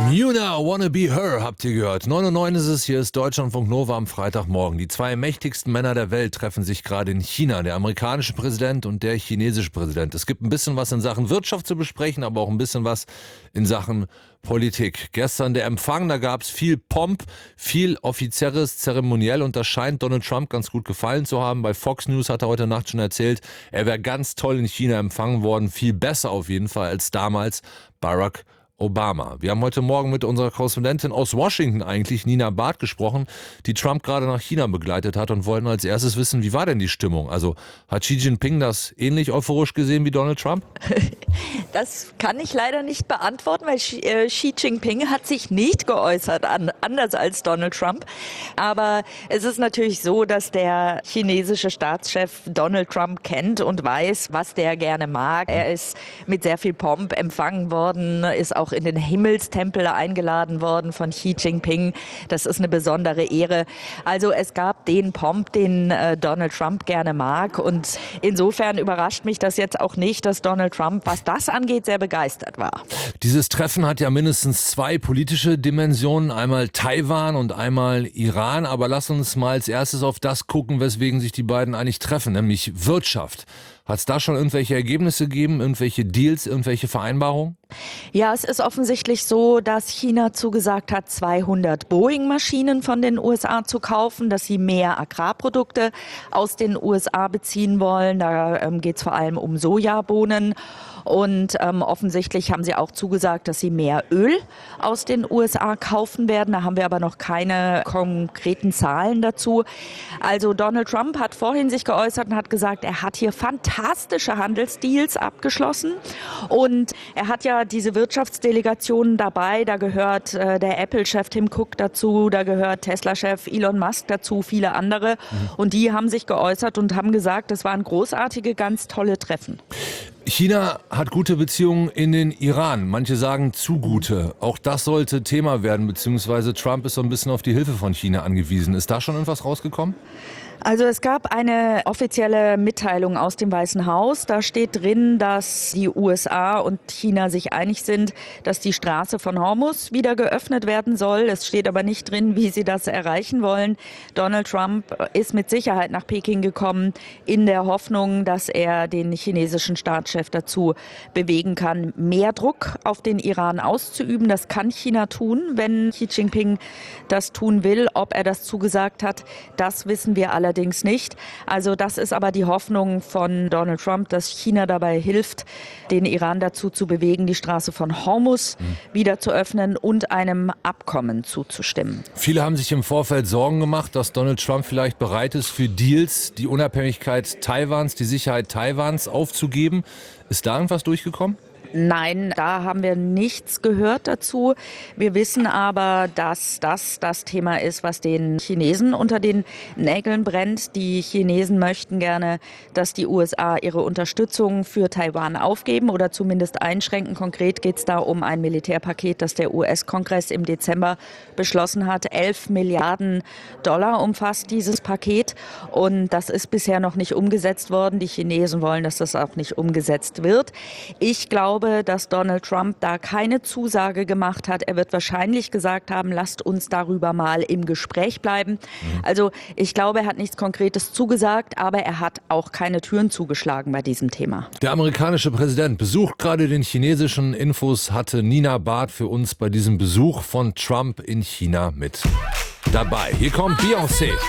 Yuna, Wanna Be Her, habt ihr gehört. 9:09 ist es, hier ist Deutschlandfunk Nova am Freitagmorgen. Die zwei mächtigsten Männer der Welt treffen sich gerade in China, der amerikanische Präsident und der chinesische Präsident. Es gibt ein bisschen was in Sachen Wirtschaft zu besprechen, aber auch ein bisschen was in Sachen Politik. Gestern der Empfang, da gab es viel Pomp, viel offizielles Zeremoniell und das scheint Donald Trump ganz gut gefallen zu haben. Bei Fox News hat er heute Nacht schon erzählt, er wäre ganz toll in China empfangen worden, viel besser auf jeden Fall als damals Barack Obama. Wir haben heute Morgen mit unserer Korrespondentin aus Washington eigentlich, Nina Barth, gesprochen, die Trump gerade nach China begleitet hat und wollten als erstes wissen, wie war denn die Stimmung? Also hat Xi Jinping das ähnlich euphorisch gesehen wie Donald Trump? Das kann ich leider nicht beantworten, weil Xi Jinping hat sich nicht geäußert, anders als Donald Trump. Aber es ist natürlich so, dass der chinesische Staatschef Donald Trump kennt und weiß, was der gerne mag. Er ist mit sehr viel Pomp empfangen worden, ist auch in den Himmelstempel eingeladen worden von Xi Jinping. Das ist eine besondere Ehre. Also es gab den Pomp, den Donald Trump gerne mag. Und insofern überrascht mich das jetzt auch nicht, dass Donald Trump, was das angeht, sehr begeistert war. Dieses Treffen hat ja mindestens zwei politische Dimensionen, einmal Taiwan und einmal Iran. Aber lass uns mal als erstes auf das gucken, weswegen sich die beiden eigentlich treffen, nämlich Wirtschaft. Hat es da schon irgendwelche Ergebnisse gegeben, irgendwelche Deals, irgendwelche Vereinbarungen? Ja, es ist offensichtlich so, dass China zugesagt hat, 200 Boeing-Maschinen von den USA zu kaufen, dass sie mehr Agrarprodukte aus den USA beziehen wollen. Da geht es vor allem um Sojabohnen. Und offensichtlich haben sie auch zugesagt, dass sie mehr Öl aus den USA kaufen werden. Da haben wir aber noch keine konkreten Zahlen dazu. Also Donald Trump hat vorhin sich geäußert und hat gesagt, er hat hier fantastische Handelsdeals abgeschlossen. Und er hat ja diese Wirtschaftsdelegationen dabei. Da gehört der Apple-Chef Tim Cook dazu, da gehört Tesla-Chef Elon Musk dazu, viele andere. Und die haben sich geäußert und haben gesagt, das waren großartige, ganz tolle Treffen. China hat gute Beziehungen in den Iran. Manche sagen zu gute. Auch das sollte Thema werden, beziehungsweise Trump ist so ein bisschen auf die Hilfe von China angewiesen. Ist da schon irgendwas rausgekommen? Also es gab eine offizielle Mitteilung aus dem Weißen Haus. Da steht drin, dass die USA und China sich einig sind, dass die Straße von Hormuz wieder geöffnet werden soll. Es steht aber nicht drin, wie sie das erreichen wollen. Donald Trump ist mit Sicherheit nach Peking gekommen, in der Hoffnung, dass er den chinesischen Staatschef dazu bewegen kann, mehr Druck auf den Iran auszuüben. Das kann China tun, wenn Xi Jinping das tun will. Ob er das zugesagt hat, das wissen wir allerdings nicht. Also das ist aber die Hoffnung von Donald Trump, dass China dabei hilft, den Iran dazu zu bewegen, die Straße von Hormuz wieder zu öffnen und einem Abkommen zuzustimmen. Viele haben sich im Vorfeld Sorgen gemacht, dass Donald Trump vielleicht bereit ist, für Deals die Unabhängigkeit Taiwans, die Sicherheit Taiwans aufzugeben. Ist da irgendwas durchgekommen? Nein, da haben wir nichts gehört dazu. Wir wissen aber, dass das Thema ist, was den Chinesen unter den Nägeln brennt. Die Chinesen möchten gerne, dass die USA ihre Unterstützung für Taiwan aufgeben oder zumindest einschränken. Konkret geht es da um ein Militärpaket, das der US-Kongress im Dezember beschlossen hat. 11 Milliarden Dollar umfasst dieses Paket und das ist bisher noch nicht umgesetzt worden. Die Chinesen wollen, dass das auch nicht umgesetzt wird. Ich glaube, dass Donald Trump da keine Zusage gemacht hat. Er wird wahrscheinlich gesagt haben, lasst uns darüber mal im Gespräch bleiben. Also ich glaube, er hat nichts Konkretes zugesagt, aber er hat auch keine Türen zugeschlagen bei diesem Thema. Der amerikanische Präsident besucht gerade den chinesischen. Infos hatte Nina Barth für uns bei diesem Besuch von Trump in China mit dabei. Hier kommt Beyoncé.